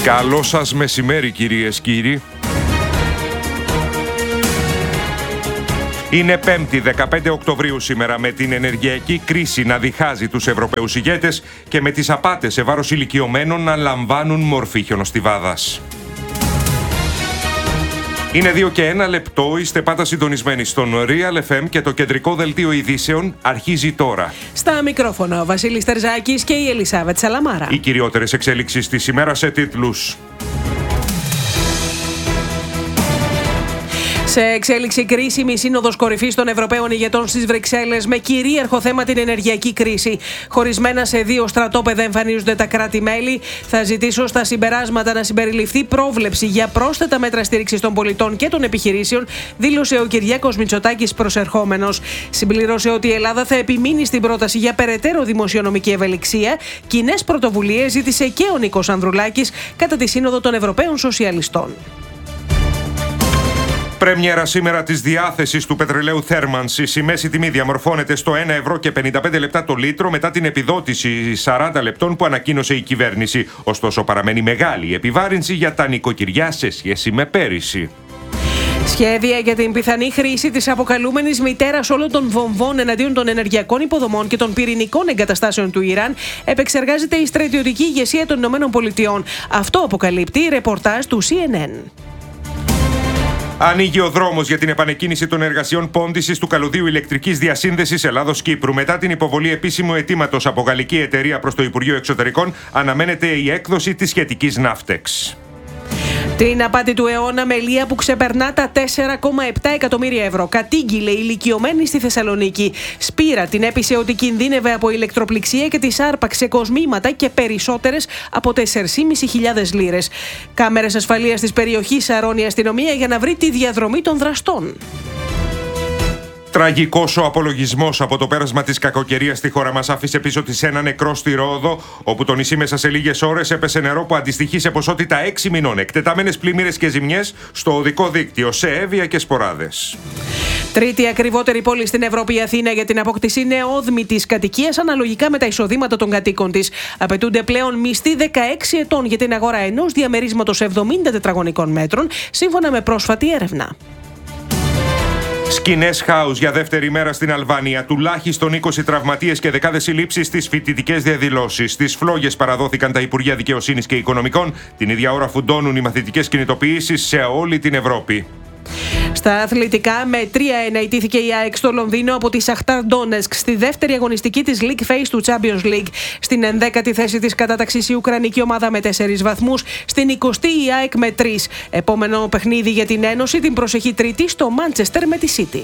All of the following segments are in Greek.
Καλό σας μεσημέρι, κυρίες και κύριοι. Είναι Πέμπτη, 15 Οκτωβρίου σήμερα, με την ενεργειακή κρίση να διχάζει τους Ευρωπαίους ηγέτες και με τις απάτες σε βάρος ηλικιωμένων να λαμβάνουν μορφή χιονοστιβάδας. Είναι 2 και 1 λεπτό, είστε πάντα συντονισμένοι στον Real FM και το κεντρικό δελτίο ειδήσεων αρχίζει τώρα. Στα μικρόφωνα ο Βασίλης Τερζάκης και η Ελισάβετ Σαλαμάρα. Οι κυριότερες εξέλιξεις της ημέρας σε τίτλους. Σε εξέλιξη κρίσιμη σύνοδος κορυφής των Ευρωπαίων ηγετών στις Βρυξέλλες με κυρίαρχο θέμα την ενεργειακή κρίση. Χωρισμένα σε 2 στρατόπεδα εμφανίζονται τα κράτη-μέλη. Θα ζητήσω στα συμπεράσματα να συμπεριληφθεί πρόβλεψη για πρόσθετα μέτρα στήριξης των πολιτών και των επιχειρήσεων, δήλωσε ο Κυριάκος Μητσοτάκης προσερχόμενος. Συμπλήρωσε ότι η Ελλάδα θα επιμείνει στην πρόταση για περαιτέρω δημοσιονομική ευελιξία. Κοινές πρωτοβουλίες ζήτησε και ο Νίκος Ανδρουλάκης κατά τη Σύνοδο των Ευρωπαίων Σοσιαλιστών. Πρέμιερα σήμερα της διάθεσης του πετρελαίου θέρμανσης. Η μέση τιμή διαμορφώνεται στο 1 ευρώ και 55 λεπτά το λίτρο μετά την επιδότηση 40 λεπτών που ανακοίνωσε η κυβέρνηση. Ωστόσο, παραμένει μεγάλη η επιβάρυνση για τα νοικοκυριά σε σχέση με πέρυσι. Σχέδια για την πιθανή χρήση της αποκαλούμενης μητέρας όλων των βομβών εναντίον των ενεργειακών υποδομών και των πυρηνικών εγκαταστάσεων του Ιράν επεξεργάζεται η στρατιωτική ηγεσία των ΗΠΑ. Αυτό αποκαλύπτει η ρεπορτάζ του CNN. Ανοίγει ο δρόμος για την επανεκκίνηση των εργασιών πόντισης του καλωδίου ηλεκτρικής διασύνδεσης Ελλάδος-Κύπρου. Μετά την υποβολή επίσημου αιτήματος από γαλλική εταιρεία προς το Υπουργείο Εξωτερικών, αναμένεται η έκδοση της σχετικής ναύτεξ. Την απάτη του αιώνα μελία που ξεπερνά τα 4,7 εκατομμύρια ευρώ. Κατήγγειλε η ηλικιωμένη στη Θεσσαλονίκη. Σπύρα την έπεισε ότι κινδύνευε από ηλεκτροπληξία και της άρπαξε κοσμήματα και περισσότερες από 4.500 λίρες. Κάμερες ασφαλείας της περιοχής σαρώνει η αστυνομία για να βρει τη διαδρομή των δραστών. Τραγικός ο απολογισμός από το πέρασμα της κακοκαιρίας στη χώρα μας άφησε πίσω της ένα νεκρό στη Ρόδο, όπου το νησί μέσα σε λίγες ώρες έπεσε νερό που αντιστοιχεί σε ποσότητα 6 μηνών. Εκτεταμένες πλημμύρες και ζημιές στο οδικό δίκτυο, σε Εύβοια και Σποράδες. Τρίτη ακριβότερη πόλη στην Ευρώπη η Αθήνα για την απόκτηση νεόδμητης κατοικίας αναλογικά με τα εισοδήματα των κατοίκων της. Απαιτούνται πλέον μισθοί 16 ετών για την αγορά ενός διαμερίσματος 70 τετραγωνικών μέτρων, σύμφωνα με πρόσφατη έρευνα. Σκηνές χάους για δεύτερη μέρα στην Αλβανία. Τουλάχιστον 20 τραυματίες και δεκάδες συλλήψεις στις φοιτητικές διαδηλώσεις. Στις φλόγες παραδόθηκαν τα Υπουργεία Δικαιοσύνης και Οικονομικών. Την ίδια ώρα φουντώνουν οι μαθητικές κινητοποιήσεις σε όλη την Ευρώπη. Στα αθλητικά, με 3-1 ιτήθηκε η ΑΕΚ στο Λονδίνο από τη Σαχτάρ Ντόνετσκ στη δεύτερη αγωνιστική της League Phase του Champions League. Στην 11η θέση της κατάταξης η Ουκρανική ομάδα με 4 βαθμούς, στην 20η η ΑΕΚ με 3. Επόμενο παιχνίδι για την Ένωση την προσεχή Τρίτη στο Μάντσεστερ με τη City.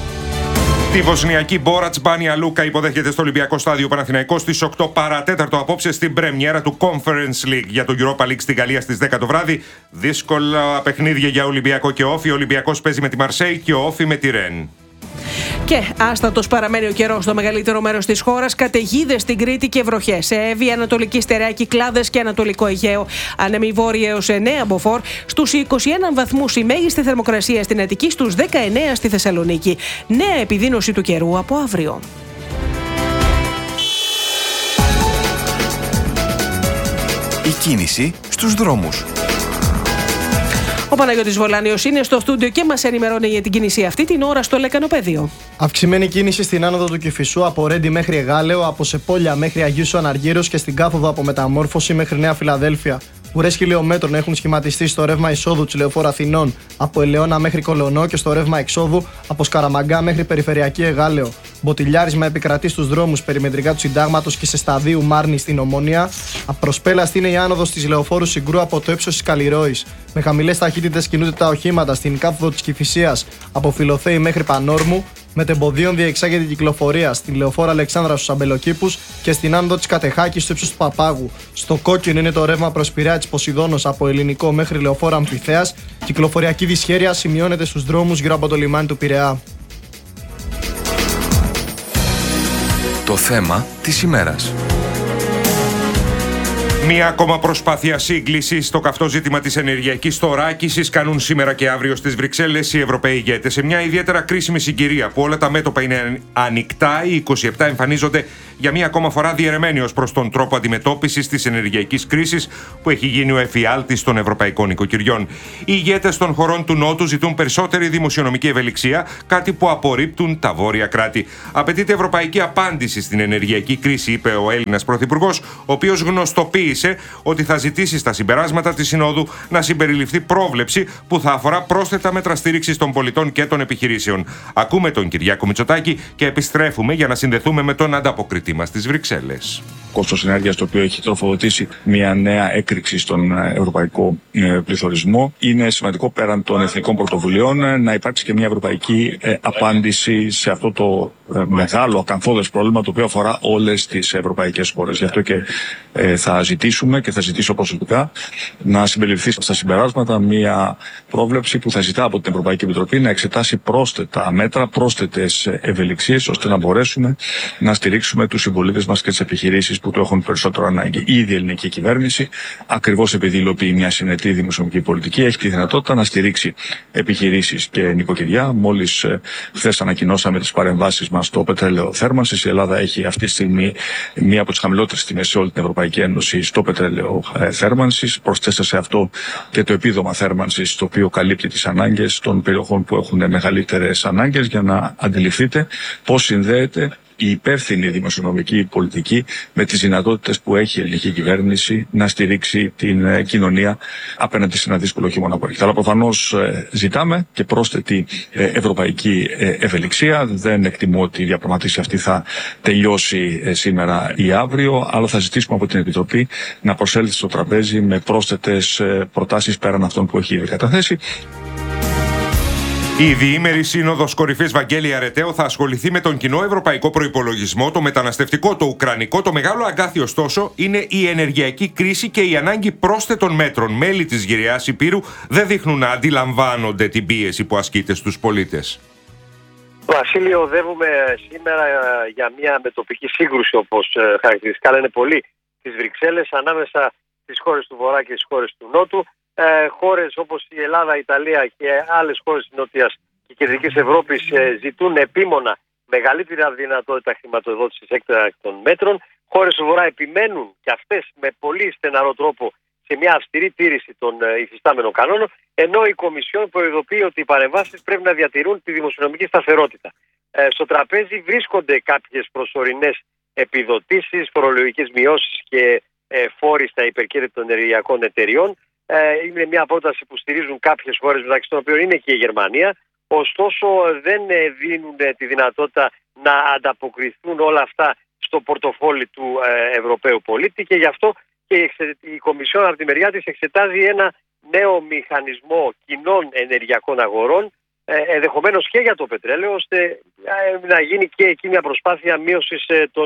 Τη βοσνιακή Μπόρατς Μπάνια Λούκα υποδέχεται στο Ολυμπιακό Στάδιο Παναθηναϊκός στις 8 παρατέταρτο απόψε στην πρεμιέρα του Conference League για το Europa League στην Γαλλία στις 10 το βράδυ. Δύσκολα παιχνίδια για Ολυμπιακό και Όφη. Ο Ολυμπιακός παίζει με τη Μαρσέη και ο Όφη με τη Ρεν. Και άστατος παραμένει ο καιρός στο μεγαλύτερο μέρος της χώρας. Καταιγίδες στην Κρήτη και βροχές. Σε Εύβοια, Ανατολική Στερεά, Κυκλάδες και Ανατολικό Αιγαίο. Άνεμοι βόρεια έως 9 μποφόρ. Στους 21 βαθμούς η μέγιστη θερμοκρασία στην Αττική, στους 19 στη Θεσσαλονίκη. Νέα επιδείνωση του καιρού από αύριο. Η κίνηση στους δρόμους. Ο Παναγιώτης Βολάνιος είναι στο στούντιο και μας ενημερώνει για την κίνηση αυτή την ώρα στο Λεκανοπέδιο. Αυξημένη κίνηση στην άνοδο του Κηφισού από Ρέντι μέχρι Εγάλεο, από Σεπόλια μέχρι Αγίου Αναργύρος και στην κάθοδο από Μεταμόρφωση μέχρι Νέα Φιλαδέλφια. Ουρές χιλιόμετρων έχουν σχηματιστεί στο ρεύμα εισόδου της Λεωφόρου Αθηνών από Ελαιώνα μέχρι Κολονό και στο ρεύμα εξόδου από Σκαραμαγκά μέχρι Περιφερειακή Εγάλεο. Μποτιλιάρισμα επικρατεί στους δρόμους περιμετρικά του Συντάγματος και σε σταδίου Μάρνη στην Ομόνια. Απροσπέλαστη είναι η άνοδος της Λεωφόρου Συγκρού από το ύψος της Καλλιρόης. Με χαμηλές ταχύτητες κινούνται τα οχήματα στην κάθοδο της Κηφισίας από Φιλοθέη μέχρι Πανόρμου. Μετεμποδίων διεξάγεται η κυκλοφορία στην Λεωφόρο Αλεξάνδρα στους Αμπελοκήπους και στην άνοδο της Κατεχάκης στο ύψος του Παπάγου. Στο κόκκινο είναι το ρεύμα προς Πειραιά της Ποσειδώνος από Ελληνικό μέχρι Λεωφόρο Αμφιθέας. Κυκλοφοριακή δυσχέρεια σημειώνεται στους δρόμους γύρω από το λιμάνι του Πειραιά. Το θέμα της ημέρας. Μία ακόμα προσπάθεια σύγκλησης στο καυτό ζήτημα της ενεργειακής θωράκισης κάνουν σήμερα και αύριο στις Βρυξέλλες οι Ευρωπαίοι ηγέτες. Σε μια ιδιαίτερα κρίσιμη συγκυρία που όλα τα μέτωπα είναι ανοιχτά, οι 27 εμφανίζονται για μία ακόμα φορά διαιρεμένοι ως προς τον τρόπο αντιμετώπισης της ενεργειακής κρίσης που έχει γίνει ο εφιάλτης των ευρωπαϊκών οικοκυριών. Οι ηγέτες των χωρών του Νότου ζητούν περισσότερη δημοσιονομική ευελιξία, κάτι που απορρίπτουν τα βόρεια κράτη. Απαιτείται ευρωπαϊκή απάντηση στην ενεργειακή κρίση, είπε ο Έλληνας Πρωθυπουργός, ο οποίος γνωστοποίησε ότι θα ζητήσει στα συμπεράσματα της Συνόδου να συμπεριληφθεί πρόβλεψη που θα αφορά πρόσθετα μέτρα στήριξης των πολιτών και των επιχειρήσεων. Ακούμε τον Κυριάκο Μητσοτάκη και επιστρέφουμε για να συνδεθούμε με τον ανταποκριτή μας στις Βρυξέλλες. Κόστος ενέργειας το οποίο έχει τροφοδοτήσει μια νέα έκρηξη στον ευρωπαϊκό πληθωρισμό. Είναι σημαντικό πέραν των εθνικών πρωτοβουλειών να υπάρξει και μια ευρωπαϊκή απάντηση σε αυτό το μεγάλο ακαθόδες πρόβλημα το οποίο αφορά όλες τις ευρωπαϊκές χώρες. Γι' αυτό και θα ζητήσουμε και θα ζητήσω προσωπικά να συμπεριληφθεί στα συμπεράσματα μια πρόβλεψη που θα ζητά από την Ευρωπαϊκή Επιτροπή να εξετάσει πρόσθετα μέτρα, πρόσθετες ευελιξίες ώστε να μπορέσουμε να στηρίξουμε τους συμπολίτες μας και τις επιχειρήσεις που το έχουν περισσότερο ανάγκη. Ήδη η ελληνική κυβέρνηση, ακριβώς επειδή υλοποιεί μια συνετή δημοσιονομική πολιτική, έχει τη δυνατότητα να στηρίξει επιχειρήσεις και νοικοκυριά. Μόλις χθες ανακοινώσαμε τις παρεμβάσεις μας στο πετρέλαιο θέρμανσης. Η Ελλάδα έχει αυτή τη στιγμή μία από τις χαμηλότερες τιμές σε όλη την Ευρωπαϊκή Ένωση στο πετρέλαιο θέρμανσης. Προσθέστε σε αυτό και το επίδομα θέρμανσης, το οποίο καλύπτει τις ανάγκες των περιοχών που έχουν μεγαλύτερες ανάγκες, για να αντιληφθείτε πώς συνδέεται η υπεύθυνη δημοσιονομική πολιτική με τις δυνατότητες που έχει η ελληνική κυβέρνηση να στηρίξει την κοινωνία απέναντι σε ένα δύσκολο χειμώνα που έρχεται. Αλλά προφανώς ζητάμε και πρόσθετη ευρωπαϊκή ευελιξία. Δεν εκτιμώ ότι η διαπραγματεύση αυτή θα τελειώσει σήμερα ή αύριο, αλλά θα ζητήσουμε από την Επιτροπή να προσέλθει στο τραπέζι με πρόσθετες προτάσεις πέραν αυτών που έχει ήδη καταθέσει. Η διήμερη Σύνοδος Κορυφής Βαγγέλη Αρετέο θα ασχοληθεί με τον κοινό ευρωπαϊκό προϋπολογισμό, το μεταναστευτικό, το ουκρανικό. Το μεγάλο αγκάθι, ωστόσο, είναι η ενεργειακή κρίση και η ανάγκη πρόσθετων μέτρων. Μέλη της γυριάς Υπήρου δεν δείχνουν να αντιλαμβάνονται την πίεση που ασκείται στους πολίτες. Βασίλη, οδεύουμε σήμερα για μια μετοπική σύγκρουση, όπως χαρακτηριστικά λένε πολλοί, στις Βρυξέλλες, ανάμεσα στις χώρες του Βορρά και στις χώρες του Νότου. Χώρες όπως η Ελλάδα, η Ιταλία και άλλες χώρες της Νότιας και Κεντρικής Ευρώπης ζητούν επίμονα μεγαλύτερη δυνατότητα χρηματοδότησης έκτακτων μέτρων. Χώρες του Βορρά επιμένουν και αυτές με πολύ στεναρό τρόπο σε μια αυστηρή τήρηση των υφιστάμενων κανόνων, ενώ η Κομισιόν προειδοποιεί ότι οι παρεμβάσεις πρέπει να διατηρούν τη δημοσιονομική σταθερότητα. Στο τραπέζι βρίσκονται κάποιες προσωρινές επιδοτήσεις, φορολογικές μειώσεις και φόροι στα υπερκέρδη των ενεργειακών εταιριών. Είναι μια πρόταση που στηρίζουν κάποιες χώρες, μεταξύ των οποίων είναι και η Γερμανία. Ωστόσο δεν δίνουν τη δυνατότητα να ανταποκριθούν όλα αυτά στο πορτοφόλι του Ευρωπαίου πολίτη, και γι' αυτό και η Κομισιόν από τη μεριά της εξετάζει ένα νέο μηχανισμό κοινών ενεργειακών αγορών, ενδεχομένως και για το πετρέλαιο, ώστε να γίνει και εκεί μια προσπάθεια μείωσης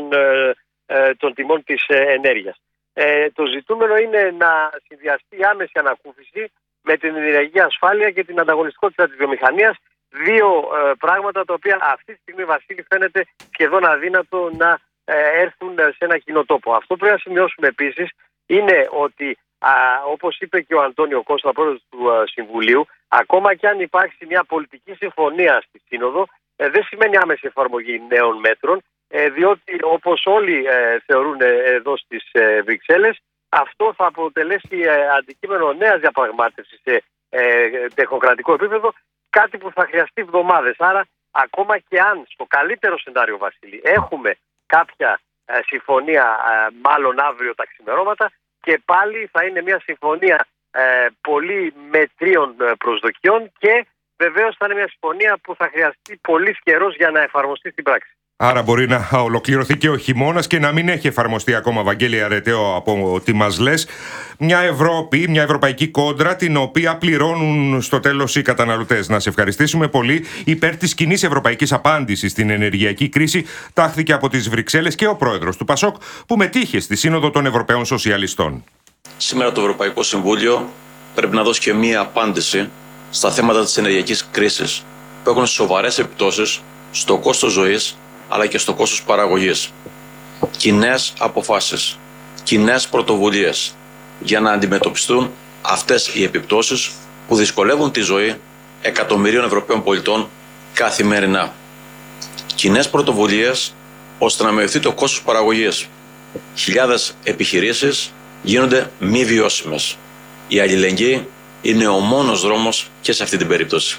των τιμών της ενέργειας. Το ζητούμενο είναι να συνδυαστεί η άμεση ανακούφιση με την ενεργειακή ασφάλεια και την ανταγωνιστικότητα της βιομηχανίας. Δύο πράγματα τα οποία αυτή τη στιγμή, Βασίλη, φαίνεται σχεδόν αδύνατο να έρθουν σε ένα κοινό τόπο. Αυτό που πρέπει να σημειώσουμε επίσης είναι ότι, όπως είπε και ο Αντώνιο Κώστα, πρόεδρος του Συμβουλίου, ακόμα και αν υπάρξει μια πολιτική συμφωνία στη Σύνοδο, δεν σημαίνει άμεση εφαρμογή νέων μέτρων, διότι όπως όλοι θεωρούν εδώ στις Βρυξέλλες, αυτό θα αποτελέσει αντικείμενο νέας διαπραγμάτευσης σε τεχνοκρατικό επίπεδο, κάτι που θα χρειαστεί εβδομάδες. Άρα, ακόμα και αν στο καλύτερο σενάριο, Βασίλη, έχουμε κάποια συμφωνία, μάλλον αύριο τα ξημερώματα, και πάλι θα είναι μια συμφωνία πολύ μετρίων προσδοκιών, και βεβαίως θα είναι μια συμφωνία που θα χρειαστεί πολύς καιρός για να εφαρμοστεί στην πράξη. Άρα μπορεί να ολοκληρωθεί και ο χειμώνας και να μην έχει εφαρμοστεί ακόμα, Βαγγέλη Αρετέο, από ό,τι μας λες. Μια Ευρώπη, μια ευρωπαϊκή κόντρα, την οποία πληρώνουν στο τέλος οι καταναλωτές. Να σε ευχαριστήσουμε πολύ. Υπέρ της κοινής ευρωπαϊκής απάντησης στην ενεργειακή κρίση τάχθηκε από τις Βρυξέλλες και ο πρόεδρος του ΠΑΣΟΚ, που μετήχε στη Σύνοδο των Ευρωπαίων Σοσιαλιστών. Σήμερα το Ευρωπαϊκό Συμβούλιο πρέπει να δώσει και μία απάντηση στα θέματα της ενεργειακής κρίσης, που έχουν σοβαρές επιπτώσεις στο κόστος ζωής αλλά και στο κόστος παραγωγής. Κοινές αποφάσεις κοινές πρωτοβουλίες για να αντιμετωπιστούν αυτές οι επιπτώσεις που δυσκολεύουν τη ζωή εκατομμυρίων Ευρωπαίων πολιτών καθημερινά. Κοινές πρωτοβουλίες ώστε να μειωθεί το κόστος παραγωγής. Χιλιάδες επιχειρήσεις γίνονται μη βιώσιμες. Η αλληλεγγύη είναι ο μόνος δρόμος και σε αυτή την περίπτωση.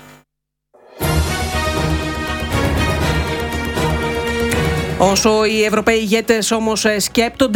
Όσο οι Ευρωπαίοι ηγέτες όμως σκέπτονται